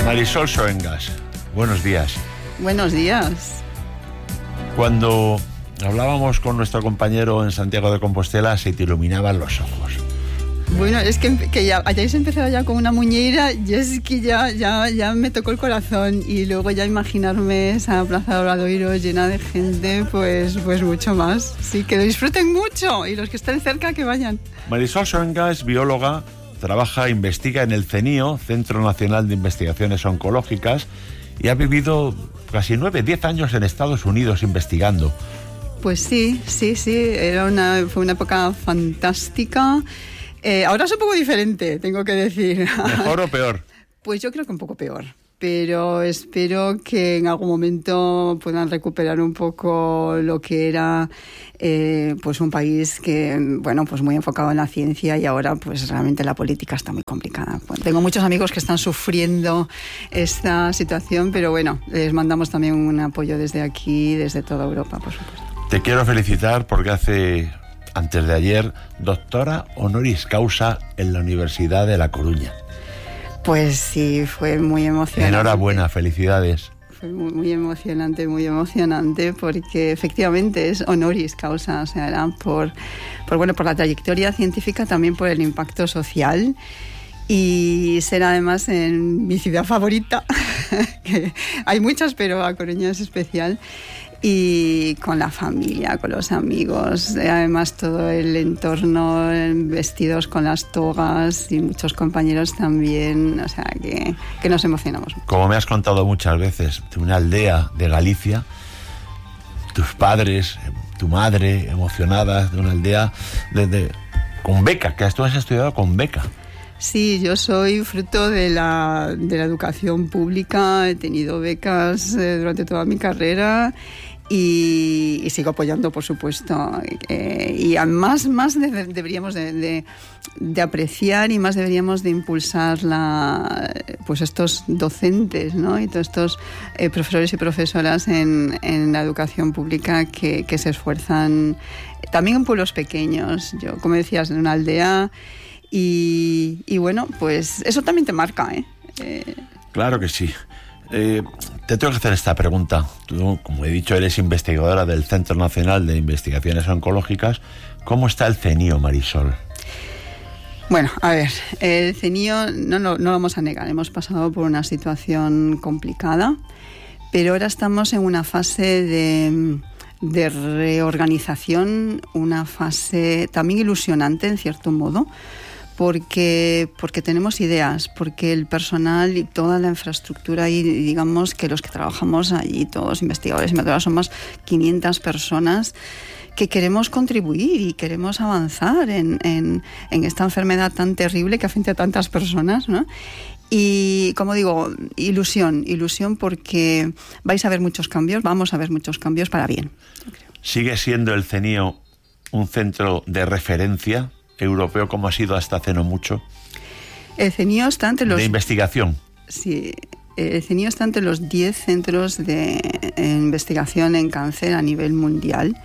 Marisol Soengas, buenos días. Buenos días. Cuando hablábamos con nuestro compañero en Santiago de Compostela, se te iluminaban los ojos. Bueno, es que ya hayáis empezado ya con una muñeira y es que ya me tocó el corazón, y luego ya imaginarme esa Plaza de Obradoiro llena de gente, pues mucho más. Sí, que lo disfruten mucho, y los que estén cerca que vayan. Marisol Soengas es bióloga, investiga en el CENIO, Centro Nacional de Investigaciones Oncológicas, y ha vivido casi 9-10 años en Estados Unidos investigando. Pues sí, fue una época fantástica. Ahora es un poco diferente, tengo que decir. ¿Mejor o peor? Pues yo creo que un poco peor, pero espero que en algún momento puedan recuperar un poco lo que era pues un país que, bueno, pues muy enfocado en la ciencia, y ahora pues realmente la política está muy complicada. Bueno, tengo muchos amigos que están sufriendo esta situación, pero bueno, les mandamos también un apoyo desde aquí, desde toda Europa, por supuesto. Te quiero felicitar porque antes de ayer, doctora honoris causa en la Universidad de La Coruña. Pues sí, fue muy emocionante. Enhorabuena, felicidades. Fue muy emocionante, porque efectivamente es honoris causa, o sea, era por la trayectoria científica, también por el impacto social, y ser además en mi ciudad favorita, que hay muchas, pero La Coruña es especial. Y con la familia, con los amigos, además todo el entorno, vestidos con las togas, y muchos compañeros también, o sea que nos emocionamos. Como me has contado muchas veces, de una aldea de Galicia, tus padres, tu madre, emocionadas, de una aldea con beca, que tú has estudiado con beca. Sí, yo soy fruto de la educación pública, he tenido becas durante toda mi carrera, y sigo apoyando, por supuesto, y además deberíamos de apreciar, y más deberíamos de impulsar pues estos docentes, ¿no? Y todos estos profesores y profesoras en la educación pública que se esfuerzan también en pueblos pequeños. Yo, como decías, en una aldea, y bueno, pues eso también te marca, ¿eh? Claro que sí. Te tengo que hacer esta pregunta. Tú, como he dicho, eres investigadora del Centro Nacional de Investigaciones Oncológicas. ¿Cómo está el CENIO, Marisol? Bueno, a ver, el CENIO no lo vamos a negar. Hemos pasado por una situación complicada, pero ahora estamos en una fase de reorganización, una fase también ilusionante, en cierto modo, porque tenemos ideas, porque el personal y toda la infraestructura, y digamos que los que trabajamos allí, todos investigadores y investigadoras, somos 500 personas que queremos contribuir y queremos avanzar en esta enfermedad tan terrible que afecta a tantas personas, ¿no? Y, como digo, ilusión porque vais a ver muchos cambios, vamos a ver muchos cambios para bien. ¿Sigue siendo el CENIO un centro de referencia europeo, como ha sido hasta hace no mucho? El CENIO está entre los... de investigación. Sí, el CENIO está entre los 10 centros de investigación en cáncer a nivel mundial.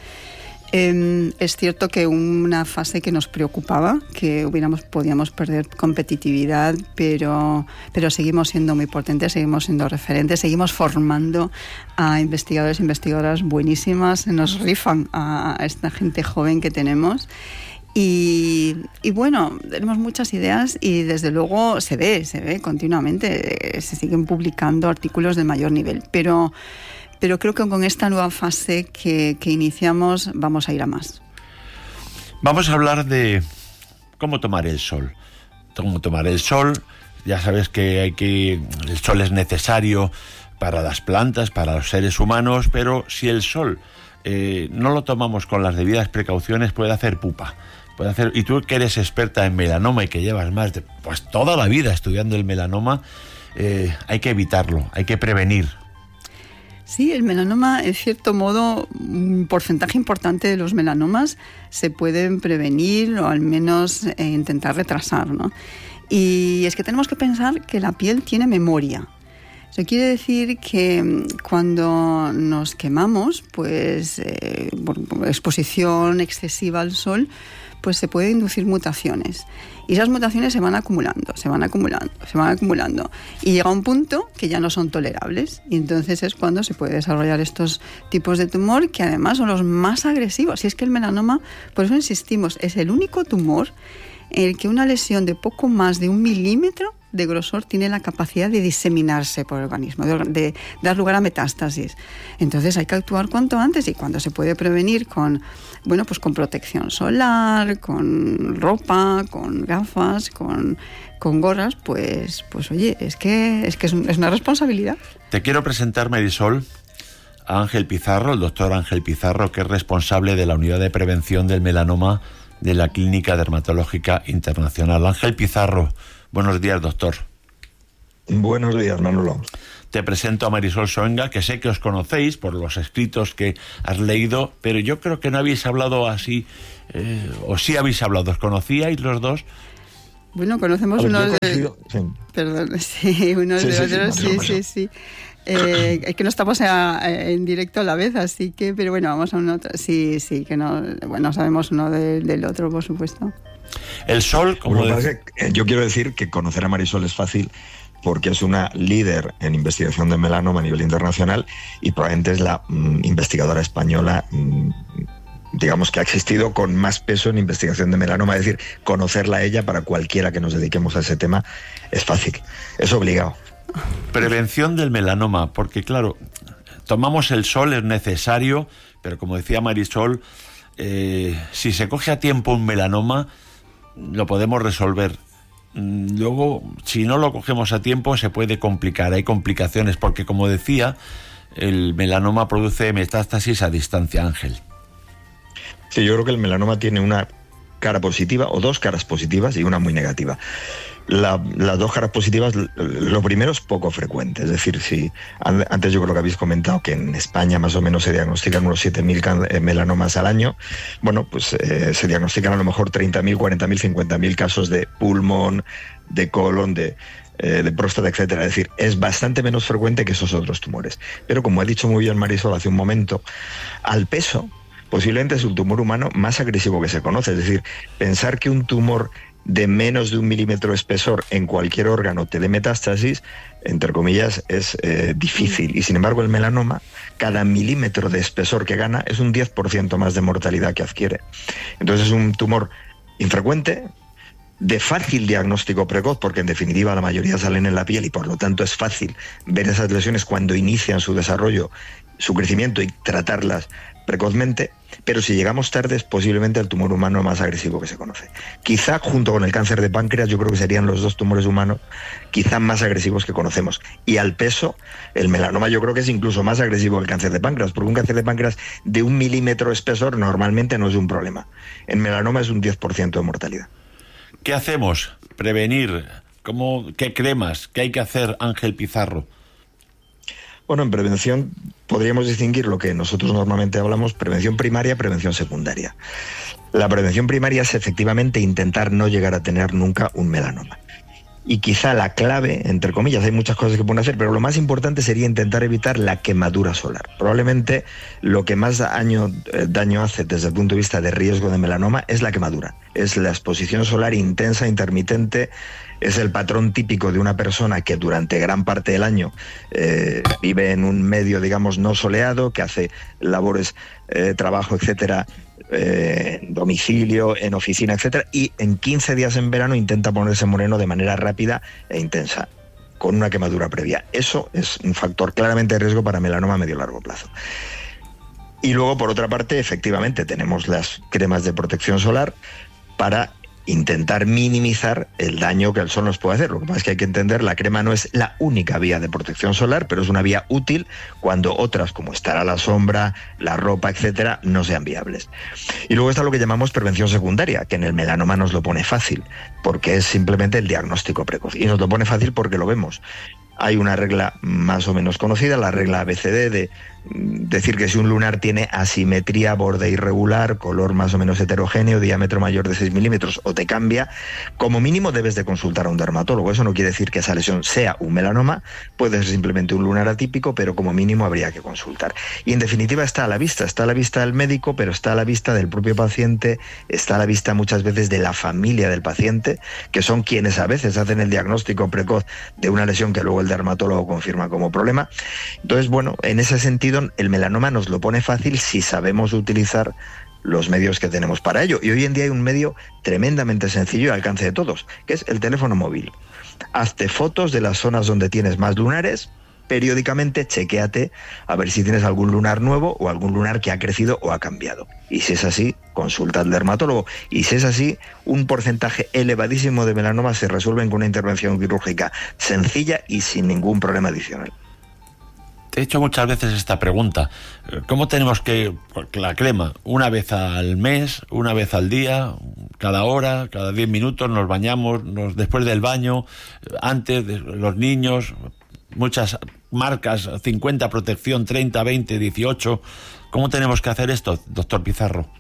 Es cierto que una fase que nos preocupaba, que podíamos perder competitividad, pero seguimos siendo muy potentes, seguimos siendo referentes, seguimos formando a investigadores e investigadoras buenísimas, nos rifan a esta gente joven que tenemos. Y bueno, tenemos muchas ideas, y desde luego se ve continuamente, se siguen publicando artículos de mayor nivel, pero creo que con esta nueva fase que iniciamos vamos a ir a más. Vamos a hablar de cómo tomar el sol. Cómo tomar el sol. Ya sabes que el sol es necesario para las plantas, para los seres humanos, pero si el sol no lo tomamos con las debidas precauciones, puede hacer pupa. Y tú, que eres experta en melanoma y que llevas más de toda la vida estudiando el melanoma, hay que evitarlo, hay que prevenir. Sí, el melanoma, en cierto modo, un porcentaje importante de los melanomas se pueden prevenir, o al menos intentar retrasar, ¿no? Y es que tenemos que pensar que la piel tiene memoria. Eso quiere decir que cuando nos quemamos, pues por exposición excesiva al sol, pues se puede inducir mutaciones. Y esas mutaciones se van acumulando, se van acumulando, se van acumulando. Y llega un punto que ya no son tolerables. Y entonces es cuando se puede desarrollar estos tipos de tumor, que además son los más agresivos. Y es que el melanoma, por eso insistimos, es el único tumor en el que una lesión de poco más de 1 milímetro de grosor tiene la capacidad de diseminarse por el organismo, de dar lugar a metástasis. Entonces hay que actuar cuanto antes, y cuando se puede prevenir con protección solar, con ropa, con gafas, con gorras, pues oye, es que es una responsabilidad. Te quiero presentar, Marisol, a Ángel Pizarro, el doctor Ángel Pizarro, que es responsable de la Unidad de Prevención del Melanoma de la Clínica Dermatológica Internacional. Ángel Pizarro, buenos días, doctor. Buenos días, Manolo. Te presento a Marisol Soenga, que sé que os conocéis por los escritos que has leído, pero yo creo que no habéis hablado así, o sí habéis hablado. ¿Os conocíais los dos? Bueno, conocemos unos de... Sí. Perdón, sí, unos de otros, sí. Es que no estamos en directo a la vez, así que, pero bueno, vamos a un otro. Sí, que no, bueno, sabemos uno del otro, por supuesto. El sol, como yo quiero decir que conocer a Marisol es fácil, porque es una líder en investigación de melanoma a nivel internacional y probablemente es la investigadora española, digamos, que ha existido con más peso en investigación de melanoma. Es decir, conocerla a ella, para cualquiera que nos dediquemos a ese tema, es fácil, es obligado. Prevención del melanoma, porque claro, tomamos el sol, es necesario, pero como decía Marisol, si se coge a tiempo un melanoma, lo podemos resolver. Luego, si no lo cogemos a tiempo, se puede complicar, hay complicaciones, porque como decía, el melanoma produce metástasis a distancia, Ángel. Sí, yo creo que el melanoma tiene una cara positiva, o dos caras positivas y una muy negativa. Las dos caras positivas, lo primero es poco frecuente, es decir, si antes yo creo que habéis comentado que en España más o menos se diagnostican unos 7.000 melanomas al año, bueno, pues se diagnostican a lo mejor 30.000, 40.000, 50.000 casos de pulmón, de colon, de próstata, etcétera. Es decir, es bastante menos frecuente que esos otros tumores. Pero como ha dicho muy bien Marisol hace un momento, al peso, posiblemente es un tumor humano más agresivo que se conoce. Es decir, pensar que un tumor de menos de 1 milímetro de espesor en cualquier órgano te dé metástasis, entre comillas, es difícil. Y sin embargo, el melanoma, cada milímetro de espesor que gana es un 10% más de mortalidad que adquiere. Entonces es un tumor infrecuente, de fácil diagnóstico precoz, porque en definitiva la mayoría salen en la piel y por lo tanto es fácil ver esas lesiones cuando inician su desarrollo, su crecimiento, y tratarlas precozmente. Pero si llegamos tarde, es posiblemente el tumor humano más agresivo que se conoce. Quizá junto con el cáncer de páncreas, yo creo que serían los dos tumores humanos quizá más agresivos que conocemos. Y al peso, el melanoma yo creo que es incluso más agresivo que el cáncer de páncreas, porque un cáncer de páncreas de 1 milímetro de espesor normalmente no es un problema. En melanoma es un 10% de mortalidad. ¿Qué hacemos? ¿Prevenir? ¿Qué cremas? ¿Qué hay que hacer, Ángel Pizarro? Bueno, en prevención podríamos distinguir lo que nosotros normalmente hablamos: prevención primaria, prevención secundaria. La prevención primaria es efectivamente intentar no llegar a tener nunca un melanoma. Y quizá la clave, entre comillas, hay muchas cosas que pueden hacer, pero lo más importante sería intentar evitar la quemadura solar. Probablemente lo que más daño hace desde el punto de vista de riesgo de melanoma es la quemadura. Es la exposición solar intensa, intermitente. Es el patrón típico de una persona que durante gran parte del año vive en un medio, digamos, no soleado, que hace labores, trabajo, etcétera, en domicilio, en oficina, etcétera, y en 15 días en verano intenta ponerse moreno de manera rápida e intensa, con una quemadura previa. Eso es un factor claramente de riesgo para melanoma a medio-largo plazo. Y luego, por otra parte, efectivamente, tenemos las cremas de protección solar para intentar minimizar el daño que el sol nos puede hacer. Lo que pasa es que hay que entender, la crema no es la única vía de protección solar, pero es una vía útil cuando otras, como estar a la sombra, la ropa, etcétera, no sean viables. Y luego está lo que llamamos prevención secundaria, que en el melanoma nos lo pone fácil, porque es simplemente el diagnóstico precoz. Y nos lo pone fácil porque lo vemos. Hay una regla más o menos conocida, la regla ABCD, de decir que si un lunar tiene asimetría, borde irregular, color más o menos heterogéneo, diámetro mayor de 6 milímetros o te cambia, como mínimo debes de consultar a un dermatólogo. Eso no quiere decir que esa lesión sea un melanoma, puede ser simplemente un lunar atípico, pero como mínimo habría que consultar. Y en definitiva está a la vista del médico, pero está a la vista del propio paciente, está a la vista muchas veces de la familia del paciente, que son quienes a veces hacen el diagnóstico precoz de una lesión que luego el dermatólogo confirma como problema. Entonces, bueno, en ese sentido el melanoma nos lo pone fácil si sabemos utilizar los medios que tenemos para ello. Y hoy en día hay un medio tremendamente sencillo y al alcance de todos, que es el teléfono móvil. Hazte fotos de las zonas donde tienes más lunares, periódicamente chequéate a ver si tienes algún lunar nuevo o algún lunar que ha crecido o ha cambiado. Y si es así, consulta al dermatólogo. Y si es así, un porcentaje elevadísimo de melanomas se resuelven con una intervención quirúrgica sencilla y sin ningún problema adicional. Te he hecho muchas veces esta pregunta. ¿Cómo tenemos que, la crema, una vez al mes, una vez al día, cada hora, cada 10 minutos, nos bañamos, después del baño, antes de los niños, muchas marcas, 50 protección, 30, 20, 18. ¿Cómo tenemos que hacer esto, doctor Pizarro?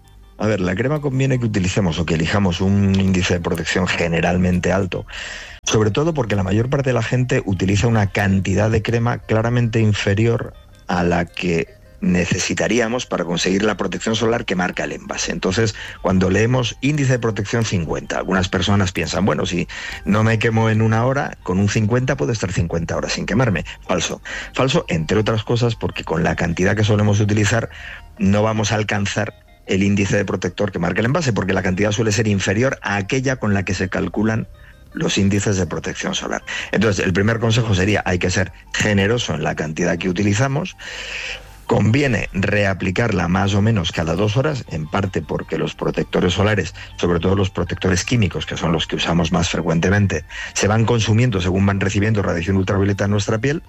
A ver, la crema conviene que utilicemos o que elijamos un índice de protección generalmente alto, sobre todo porque la mayor parte de la gente utiliza una cantidad de crema claramente inferior a la que necesitaríamos para conseguir la protección solar que marca el envase. Entonces, cuando leemos índice de protección 50, algunas personas piensan, bueno, si no me quemo en una hora, con un 50 puedo estar 50 horas sin quemarme. Falso. Falso, entre otras cosas, porque con la cantidad que solemos utilizar no vamos a alcanzar el índice de protector que marca el envase, porque la cantidad suele ser inferior a aquella con la que se calculan los índices de protección solar. Entonces, el primer consejo sería, hay que ser generoso en la cantidad que utilizamos. Conviene reaplicarla más o menos cada 2 horas, en parte porque los protectores solares, sobre todo los protectores químicos, que son los que usamos más frecuentemente, se van consumiendo según van recibiendo radiación ultravioleta en nuestra piel.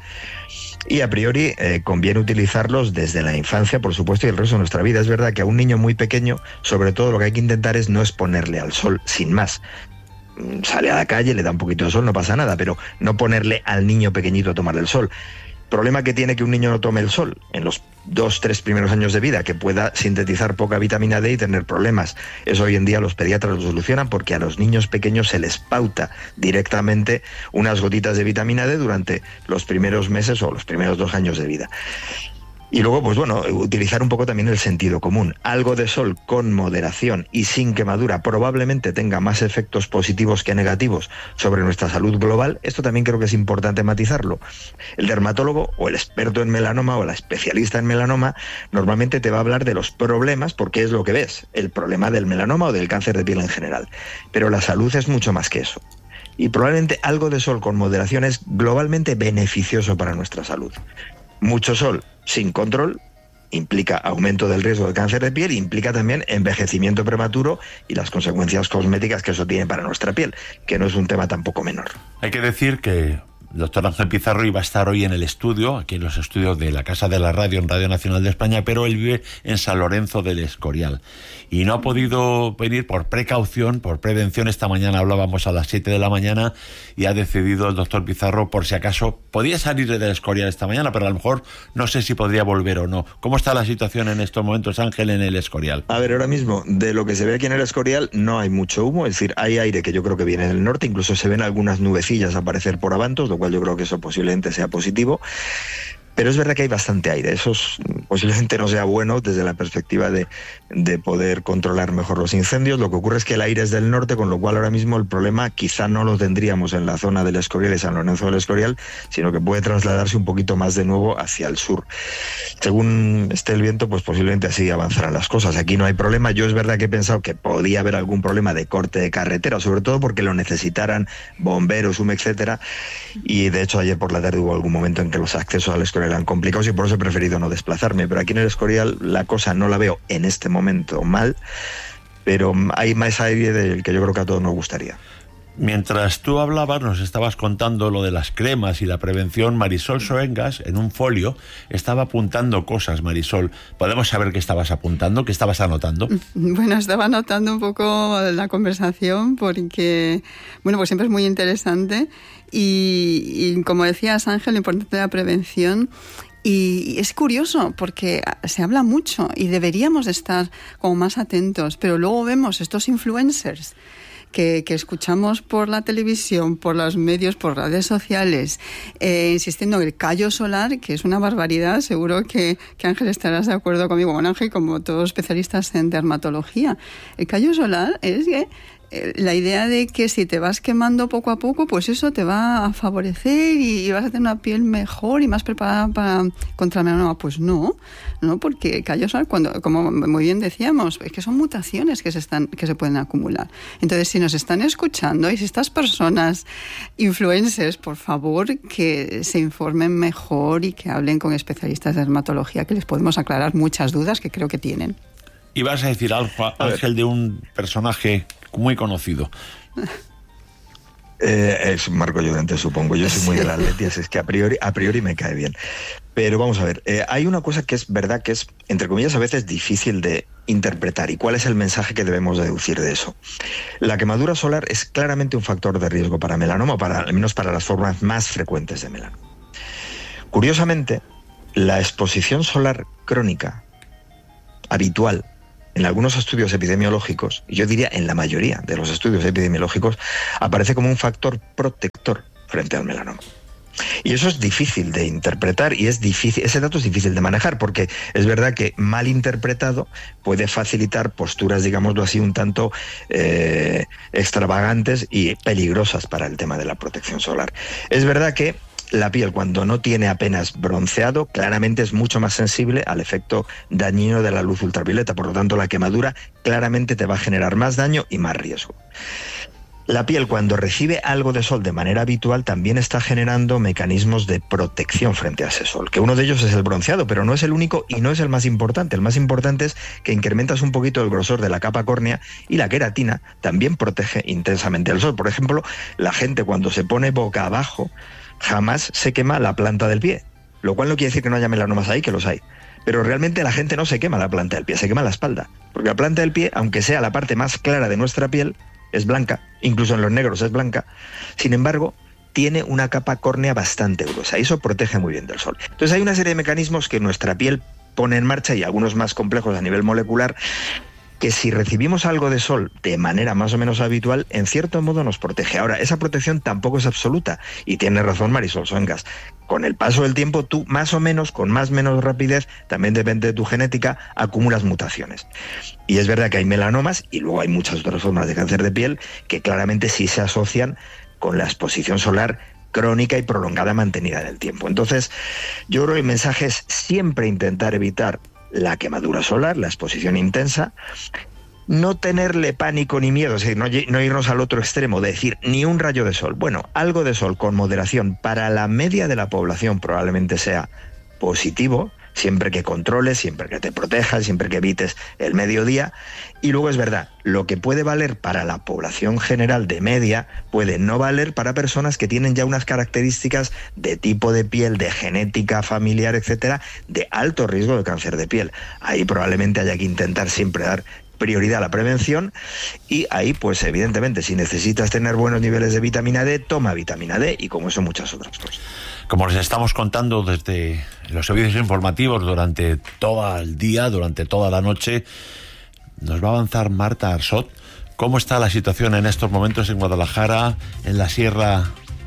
Y a priori conviene utilizarlos desde la infancia, por supuesto, y el resto de nuestra vida. Es verdad que a un niño muy pequeño, sobre todo lo que hay que intentar es no exponerle al sol, sin más. Sale a la calle, le da un poquito de sol, no pasa nada, pero no ponerle al niño pequeñito a tomar el sol. Problema que tiene que un niño no tome el sol en los 2-3 primeros años de vida, que pueda sintetizar poca vitamina D y tener problemas. Eso hoy en día los pediatras lo solucionan porque a los niños pequeños se les pauta directamente unas gotitas de vitamina D durante los primeros meses o los primeros 2 años de vida. Y luego, pues bueno, utilizar un poco también el sentido común. Algo de sol con moderación y sin quemadura probablemente tenga más efectos positivos que negativos sobre nuestra salud global. Esto también creo que es importante matizarlo. El dermatólogo o el experto en melanoma o la especialista en melanoma normalmente te va a hablar de los problemas porque es lo que ves, el problema del melanoma o del cáncer de piel en general. Pero la salud es mucho más que eso. Y probablemente algo de sol con moderación es globalmente beneficioso para nuestra salud. Mucho sol sin control implica aumento del riesgo de cáncer de piel e implica también envejecimiento prematuro y las consecuencias cosméticas que eso tiene para nuestra piel, que no es un tema tampoco menor. Hay que decir que el doctor Ángel Pizarro iba a estar hoy en el estudio, aquí en los estudios de la Casa de la Radio, en Radio Nacional de España, pero él vive en San Lorenzo del Escorial y no ha podido venir por precaución, por prevención. Esta mañana hablábamos a las 7 de la mañana y ha decidido el doctor Pizarro, por si acaso, podía salir del Escorial esta mañana, pero a lo mejor no sé si podría volver o no. ¿Cómo está la situación en estos momentos, Ángel, en el Escorial? A ver, ahora mismo, de lo que se ve aquí en el Escorial, no hay mucho humo, es decir, hay aire que yo creo que viene del norte, incluso se ven algunas nubecillas aparecer por Abantos, lo cual yo creo que eso posiblemente sea positivo. Pero es verdad que hay bastante aire, eso posiblemente no sea bueno desde la perspectiva de poder controlar mejor los incendios. Lo que ocurre es que el aire es del norte, con lo cual ahora mismo el problema quizá no lo tendríamos en la zona del Escorial y San Lorenzo del Escorial, sino que puede trasladarse un poquito más de nuevo hacia el sur. Según esté el viento, pues posiblemente así avanzarán las cosas. Aquí no hay problema. Yo es verdad que he pensado que podía haber algún problema de corte de carretera, sobre todo porque lo necesitaran bomberos, etcétera, y de hecho ayer por la tarde hubo algún momento en que los accesos al Escorial eran complicados y por eso he preferido no desplazarme, pero aquí en el Escorial la cosa no la veo en este momento mal, pero hay más aire del que yo creo que a todos nos gustaría. Mientras tú hablabas, nos estabas contando lo de las cremas y la prevención. Marisol Soengas, en un folio, estaba apuntando cosas. Marisol, ¿podemos saber qué estabas apuntando? ¿Qué estabas anotando? Bueno, estaba anotando un poco la conversación porque, bueno, pues siempre es muy interesante y como decías, Ángel, lo importante de la prevención. Y es curioso porque se habla mucho y deberíamos de estar como más atentos, pero luego vemos estos influencers que escuchamos por la televisión, por los medios, por redes sociales, insistiendo en el callo solar, que es una barbaridad. Seguro que Ángel estarás de acuerdo conmigo, bueno, Ángel, como todos especialistas en dermatología. El callo solar es que la idea de que si te vas quemando poco a poco, pues eso te va a favorecer y vas a tener una piel mejor y más preparada contra el melanoma. Pues no, porque el callo solar, como muy bien decíamos, es que son mutaciones que se pueden acumular. Entonces, si nos están escuchando y si estas personas influencers, por favor, que se informen mejor y que hablen con especialistas de dermatología, que les podemos aclarar muchas dudas que creo que tienen. Y vas a decir algo, Ángel, de un personaje muy conocido. Es Marco Llorente, supongo. Yo soy muy de las Atleti, es que a priori me cae bien. Pero vamos a ver, hay una cosa que es verdad que es, entre comillas, a veces difícil de interpretar. ¿Y cuál es el mensaje que debemos deducir de eso? La quemadura solar es claramente un factor de riesgo para melanoma, al menos para las formas más frecuentes de melanoma. Curiosamente, la exposición solar crónica habitual en algunos estudios epidemiológicos, y yo diría en la mayoría de los estudios epidemiológicos, aparece como un factor protector frente al melanoma. Y eso es difícil de interpretar y ese dato es difícil de manejar, porque es verdad que mal interpretado puede facilitar posturas, digámoslo así, un tanto extravagantes y peligrosas para el tema de la protección solar. Es verdad que la piel, cuando no tiene apenas bronceado, claramente es mucho más sensible al efecto dañino de la luz ultravioleta. Por lo tanto, la quemadura claramente te va a generar más daño y más riesgo. La piel, cuando recibe algo de sol de manera habitual, también está generando mecanismos de protección frente a ese sol, que uno de ellos es el bronceado, pero no es el único y no es el más importante. El más importante es que incrementas un poquito el grosor de la capa córnea y la queratina también protege intensamente al sol. Por ejemplo, la gente cuando se pone boca abajo jamás se quema la planta del pie, lo cual no quiere decir que no haya melanomas ahí, que los hay. Pero realmente la gente no se quema la planta del pie, se quema la espalda. Porque la planta del pie, aunque sea la parte más clara de nuestra piel, es blanca, incluso en los negros es blanca. Sin embargo, tiene una capa córnea bastante gruesa y eso protege muy bien del sol. Entonces hay una serie de mecanismos que nuestra piel pone en marcha, y algunos más complejos a nivel molecular, que si recibimos algo de sol de manera más o menos habitual, en cierto modo nos protege. Ahora, esa protección tampoco es absoluta, y tiene razón Marisol Soengas. Con el paso del tiempo, tú más o menos, con más o menos rapidez, también depende de tu genética, acumulas mutaciones. Y es verdad que hay melanomas, y luego hay muchas otras formas de cáncer de piel, que claramente sí se asocian con la exposición solar crónica y prolongada mantenida en el tiempo. Entonces, yo creo que el mensaje es siempre intentar evitar la quemadura solar, la exposición intensa, no tenerle pánico ni miedo, es decir, no irnos al otro extremo, de decir ni un rayo de sol. Bueno, algo de sol con moderación para la media de la población probablemente sea positivo, siempre que controles, siempre que te protejas, siempre que evites el mediodía. Y luego es verdad, lo que puede valer para la población general de media puede no valer para personas que tienen ya unas características de tipo de piel, de genética familiar, etcétera, de alto riesgo de cáncer de piel. Ahí probablemente haya que intentar siempre dar prioridad a la prevención, y ahí pues evidentemente si necesitas tener buenos niveles de vitamina D, toma vitamina D, y como eso muchas otras cosas. Como les estamos contando desde los servicios informativos durante todo el día, durante toda la noche, nos va a avanzar Marta Arsot. ¿Cómo está la situación en estos momentos en Guadalajara, en la Sierra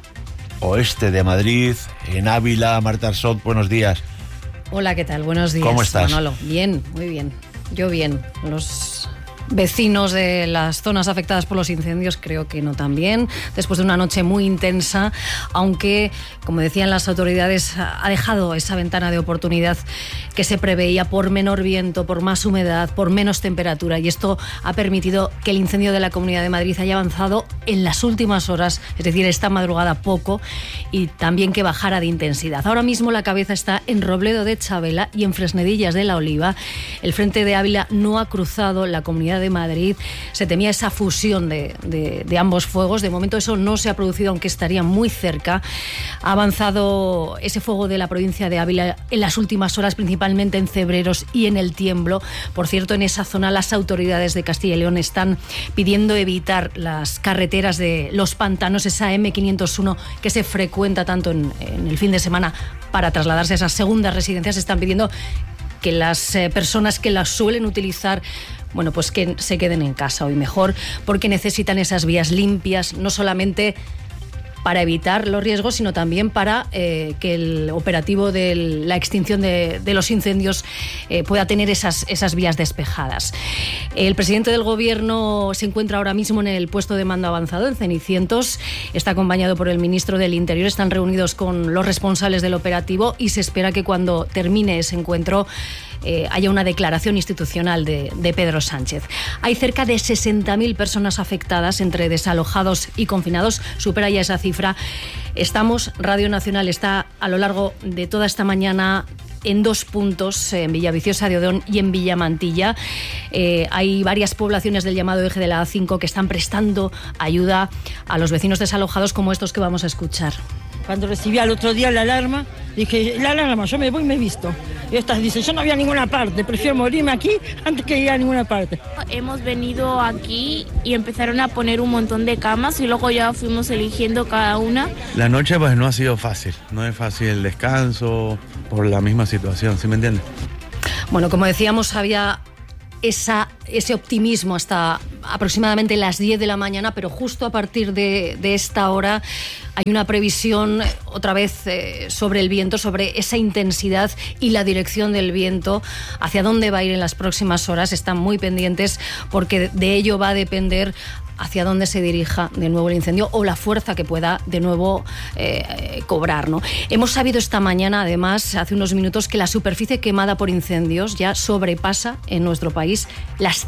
Oeste de Madrid, en Ávila? Marta Arsot, buenos días. Hola, ¿qué tal? Buenos días. ¿Cómo estás? Manolo, bien, muy bien. Yo bien. Los vecinos de las zonas afectadas por los incendios creo que no tan bien, después de una noche muy intensa, aunque, como decían las autoridades, ha dejado esa ventana de oportunidad que se preveía por menor viento, por más humedad, por menos temperatura, y esto ha permitido que el incendio de la Comunidad de Madrid haya avanzado en las últimas horas, es decir, esta madrugada poco, y también que bajara de intensidad. Ahora mismo la cabeza está en Robledo de Chabela y en Fresnedillas de la Oliva. El frente de Ávila no ha cruzado la Comunidad Comunidad de Madrid. Se temía esa fusión de ambos fuegos. De momento eso no se ha producido, aunque estaría muy cerca. Ha avanzado ese fuego de la provincia de Ávila en las últimas horas, principalmente en Cebreros y en El Tiemblo. Por cierto, en esa zona las autoridades de Castilla y León están pidiendo evitar las carreteras de los pantanos, esa M501 que se frecuenta tanto en el fin de semana para trasladarse a esas segundas residencias. Están pidiendo que las personas que las suelen utilizar, bueno, pues que se queden en casa hoy mejor, porque necesitan esas vías limpias, no solamente para evitar los riesgos, sino también para que el operativo de la extinción de los incendios pueda tener esas vías despejadas. El presidente del Gobierno se encuentra ahora mismo en el puesto de mando avanzado, en Cenicientos. Está acompañado por el ministro del Interior. Están reunidos con los responsables del operativo y se espera que cuando termine ese encuentro haya una declaración institucional de Pedro Sánchez. Hay cerca de 60.000 personas afectadas entre desalojados y confinados. Supera ya esa cifra. Radio Nacional está a lo largo de toda esta mañana en 2 puntos, en Villaviciosa de Odón y en Villamantilla. Hay varias poblaciones del llamado eje de la A5 que están prestando ayuda a los vecinos desalojados, como estos que vamos a escuchar. Cuando recibí al otro día la alarma, dije, la alarma, yo me voy y me he visto. Y estas dicen, yo no voy a ninguna parte, prefiero morirme aquí antes que ir a ninguna parte. Hemos venido aquí y empezaron a poner un montón de camas y luego ya fuimos eligiendo cada una. La noche pues no ha sido fácil, no es fácil el descanso por la misma situación, ¿sí me entiendes? Bueno, como decíamos, había ese optimismo hasta aproximadamente las 10 de la mañana, pero justo a partir de esta hora hay una previsión otra vez sobre el viento, sobre esa intensidad y la dirección del viento, hacia dónde va a ir en las próximas horas. Están muy pendientes porque de ello va a depender hacia dónde se dirija de nuevo el incendio o la fuerza que pueda de nuevo cobrar, ¿no? Hemos sabido esta mañana, además, hace unos minutos, que la superficie quemada por incendios ya sobrepasa en nuestro país las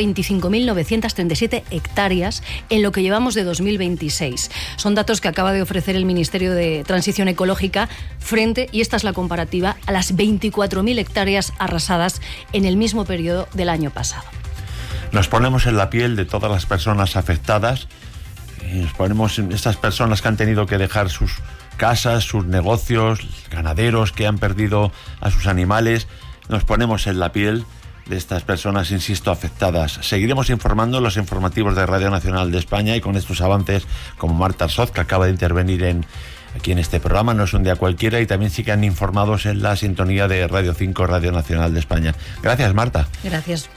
125.937 hectáreas en lo que llevamos de 2026. Son datos que acaba de ofrecer el Ministerio de Transición Ecológica frente, y esta es la comparativa, a las 24.000 hectáreas arrasadas en el mismo periodo del año pasado. Nos ponemos en la piel de todas las personas afectadas y nos ponemos en estas personas que han tenido que dejar sus casas, sus negocios, ganaderos que han perdido a sus animales. Nos ponemos en la piel de estas personas, insisto, afectadas. Seguiremos informando en los informativos de Radio Nacional de España y con estos avances como Marta Arzoz, que acaba de intervenir aquí en este programa. No es un día cualquiera, y también sigan informados en la sintonía de Radio 5, Radio Nacional de España. Gracias, Marta. Gracias.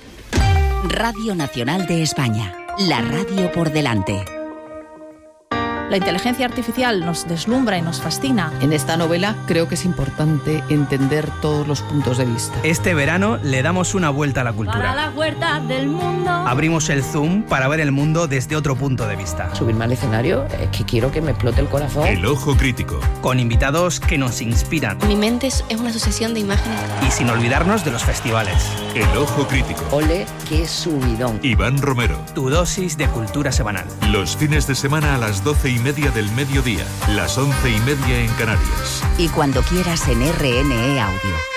Radio Nacional de España, la radio por delante. La inteligencia artificial nos deslumbra y nos fascina. En esta novela creo que es importante entender todos los puntos de vista. Este verano le damos una vuelta a la cultura. Para la vuelta del mundo. Abrimos el Zoom para ver el mundo desde otro punto de vista. Subirme al escenario es que quiero que me explote el corazón. El Ojo Crítico. Con invitados que nos inspiran. Mi mente es una asociación de imágenes. Y sin olvidarnos de los festivales. El Ojo Crítico. Ole, qué subidón. Iván Romero. Tu dosis de cultura semanal. Los fines de semana a las 12:30 del mediodía, las 11:30 en Canarias. Y cuando quieras en RNE Audio.